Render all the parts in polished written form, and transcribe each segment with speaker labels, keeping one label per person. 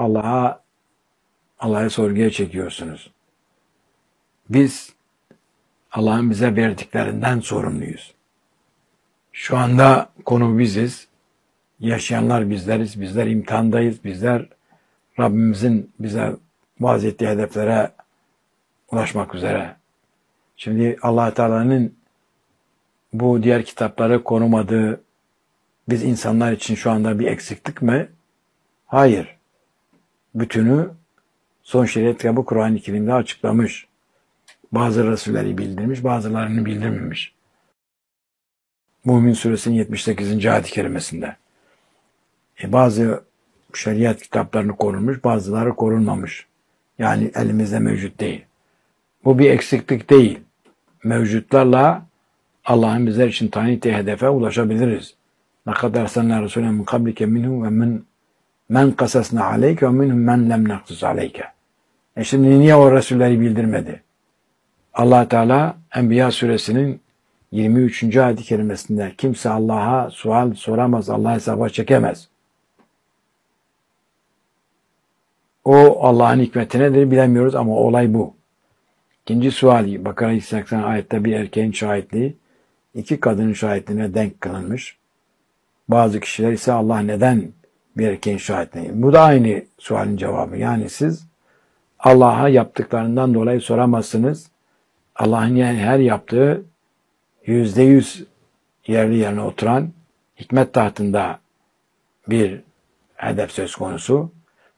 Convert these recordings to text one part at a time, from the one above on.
Speaker 1: Allah'a sorguya çekiyorsunuz. Biz Allah'ın bize verdiklerinden sorumluyuz. Şu anda konu biziz. Yaşayanlar bizleriz. Bizler imtihandayız. Bizler Rabbimizin bize vaaz ettiği hedeflere ulaşmak üzere. Şimdi Allah Teala'nın bu diğer kitapları korumadığı biz insanlar için şu anda bir eksiklik mi? Hayır. Bütünü son şeriat kitabı Kur'an-ı Kerim'de açıklamış. Bazı Resulleri bildirmiş, bazılarını bildirmemiş. Mümin Suresinin 78. ayet-i kerimesinde. Bazı şeriat kitaplarını korunmuş, bazıları korunmamış. Yani elimizde mevcut değil. Bu bir eksiklik değil. Mevcutlarla Allah'ın bizler için tayin ettiği hedefe ulaşabiliriz. لَقَدْ اَرْسَلْنَا رَسُولًا مِنْ قَبْلِكَ مِنْهُمْ وَمِنْ مَنْ قَسَسْنَا عَلَيْكَ وَمِنْهُمْ مَنْ لَمْ نَقْسُسْ عَلَيْكَ. Şimdi niye o Resulleri bildirmedi? Allah Teala Enbiya Suresinin 23. ayet-i kerimesinde kimse Allah'a sual soramaz, Allah'a hesaba çekemez. O Allah'ın hikmeti nedir bilemiyoruz ama olay bu. İkinci suali Bakara 180 ayette bir erkeğin şahitliği, iki kadının şahitliğine denk kılınmış. Bazı kişiler ise Allah neden bir erkeğin şahitliği? Bu da aynı sualin cevabı. Yani siz Allah'a yaptıklarından dolayı soramazsınız. Allah'ın yani her yaptığı %100 yerli yerine oturan hikmet tahtında bir hedef söz konusu.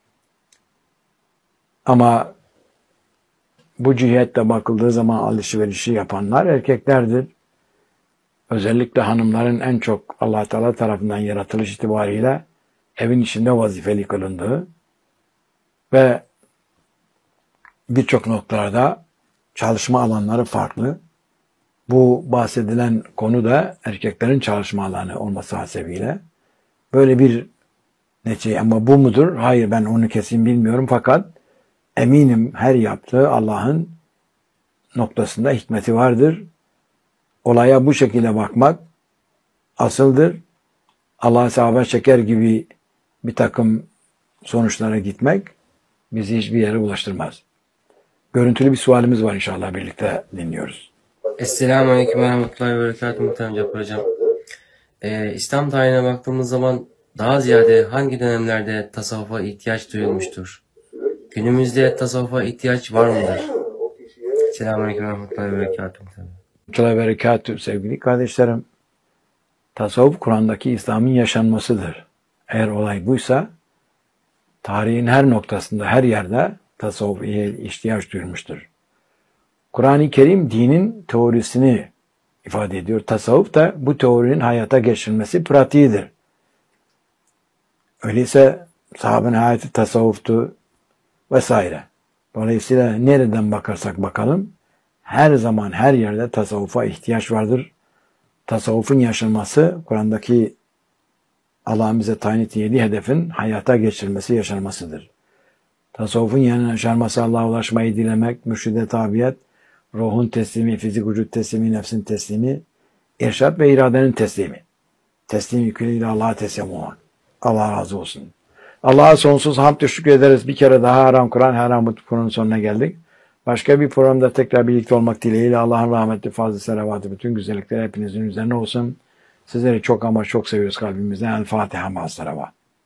Speaker 1: Ama bu cihette bakıldığı zaman alışverişi yapanlar erkeklerdir. Özellikle hanımların en çok Allah Teala tarafından yaratılış itibariyle evin içinde vazifeli kılındığı ve birçok noktalarda çalışma alanları farklı. Bu bahsedilen konu da erkeklerin çalışma alanı olması hasebiyle böyle bir netice. Ama bu mudur? Hayır, ben onu kesin bilmiyorum fakat eminim her yaptığı Allah'ın noktasında hikmeti vardır. Olaya bu şekilde bakmak asıldır. Allah'a hesaba çeker gibi bir takım sonuçlara gitmek bizi hiçbir yere ulaştırmaz. Görüntülü bir sualimiz var, inşallah birlikte dinliyoruz.
Speaker 2: Esselamualeyküm ve rahmetullahi ve berekatuhu muhterem Cafer Hocam. İslam tarihine baktığımız zaman daha ziyade hangi dönemlerde tasavvufa ihtiyaç duyulmuştur? Günümüzde tasavvufa ihtiyaç var mıdır? Esselamualeyküm ve rahmetullahi ve berekatuhu.
Speaker 1: Rahmetullahi ve berekatuhu sevgili kardeşlerim. Tasavvuf Kur'an'daki İslam'ın yaşanmasıdır. Eğer olay buysa tarihin her noktasında, her yerde tasavvuf ihtiyaç duyulmuştur. Kur'an-ı Kerim dinin teorisini ifade ediyor. Tasavvuf da bu teorinin hayata geçirilmesi pratiğidir. Öyleyse sahabenin hayatı tasavvuftu vesaire. Dolayısıyla nereden bakarsak bakalım her zaman her yerde tasavvufa ihtiyaç vardır. Tasavvufun yaşanması Kur'an'daki Allah'ın bize tayin ettiği hedefin hayata geçirilmesi, yaşanmasıdır. Tasavvufun yaşanması Allah'a ulaşmayı dilemek, mürşide tabiyet, ruhun teslimi, fizik vücut teslimi, nefsin teslimi, irşad ve iradenin teslimi. Teslim yüküyle Allah'a teslim olmak. Allah razı olsun. Allah'a sonsuz hamd şükür ederiz. Bir kere daha Haram Kur'an, Haram Kur'an'ın sonuna geldik. Başka bir programda tekrar birlikte olmak dileğiyle Allah'ın rahmetli fazl-ı selavatı, bütün güzellikler hepinizin üzerine olsun. Sizleri çok ama çok seviyoruz kalbimizden. El Fatiha ma'as selavat.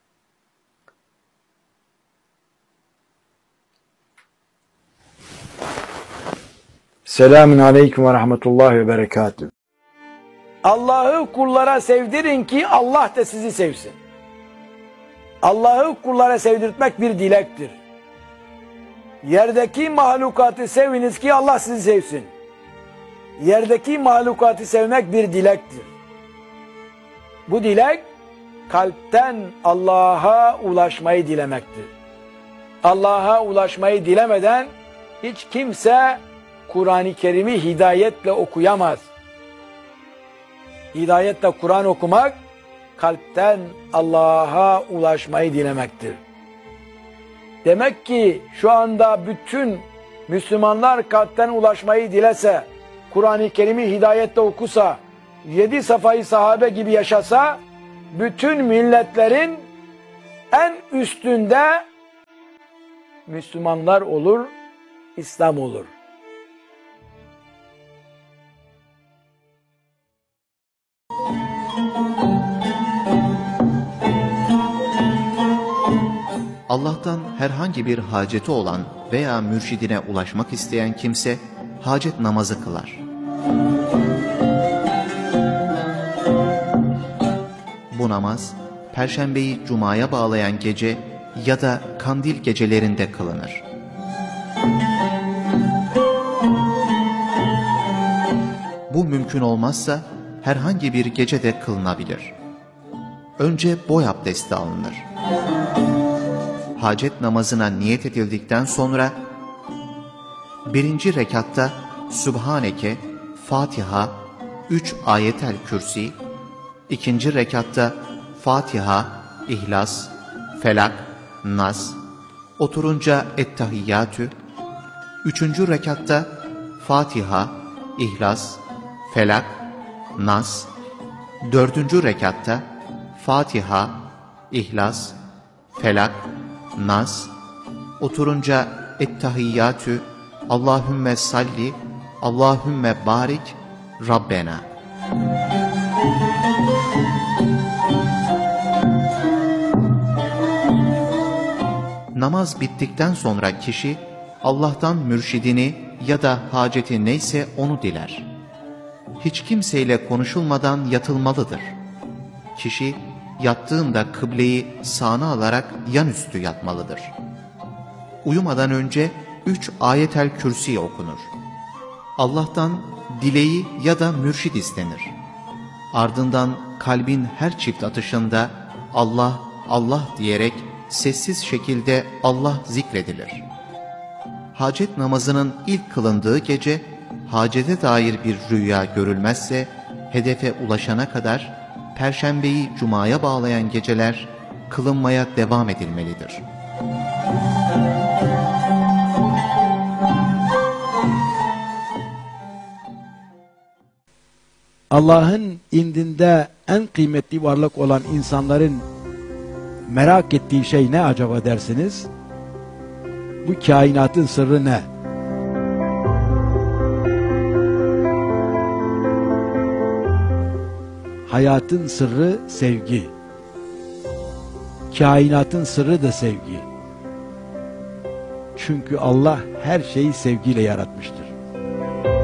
Speaker 1: Selamun aleyküm ve rahmetullahi ve berekatuhu. Allah'ı kullara sevdirin ki Allah da sizi sevsin. Allah'ı kullara sevdirtmek bir dilektir. Yerdeki mahlukatı seviniz ki Allah sizi sevsin. Yerdeki mahlukatı sevmek bir dilektir. Bu dilek kalpten Allah'a ulaşmayı dilemektir. Allah'a ulaşmayı dilemeden hiç kimse Kur'an-ı Kerim'i hidayetle okuyamaz. Hidayetle Kur'an okumak, kalpten Allah'a ulaşmayı dilemektir. Demek ki şu anda bütün Müslümanlar kalpten ulaşmayı dilese, Kur'an-ı Kerim'i hidayetle okusa, 7 safayı sahabe gibi yaşasa, bütün milletlerin en üstünde Müslümanlar olur, İslam olur.
Speaker 3: Allah'tan herhangi bir haceti olan veya mürşidine ulaşmak isteyen kimse hacet namazı kılar. Bu namaz, Perşembeyi Cuma'ya bağlayan gece ya da kandil gecelerinde kılınır. Bu mümkün olmazsa herhangi bir gecede kılınabilir. Önce boy abdesti alınır. Hacet namazına niyet edildikten sonra, birinci rekatta Sübhaneke, Fatiha, 3 ayetel kürsi, ikinci rekatta Fatiha, İhlas, Felak, Nas, oturunca Ettehiyyatü, üçüncü rekatta Fatiha, İhlas, Felak, Nas, dördüncü rekatta Fatiha, İhlas, Felak, Nas, oturunca Ettehiyyatü, Allahümme salli, Allahümme barik, Rabbena. Namaz bittikten sonra kişi Allah'tan mürşidini ya da haceti neyse onu diler. Hiç kimseyle konuşulmadan yatılmalıdır. Kişi yattığında kıbleyi sağına alarak yanüstü yatmalıdır. Uyumadan önce 3 ayetel kürsi okunur. Allah'tan dileği ya da mürşid istenir. Ardından kalbin her çift atışında Allah, Allah diyerek sessiz şekilde Allah zikredilir. Hacet namazının ilk kılındığı gece, hacete dair bir rüya görülmezse, hedefe ulaşana kadar Perşembeyi Cuma'ya bağlayan geceler kılınmaya devam edilmelidir.
Speaker 1: Allah'ın indinde en kıymetli varlık olan insanların merak ettiği şey ne acaba dersiniz? Bu kainatın sırrı ne? Hayatın sırrı sevgi. Kainatın sırrı da sevgi. Çünkü Allah her şeyi sevgiyle yaratmıştır.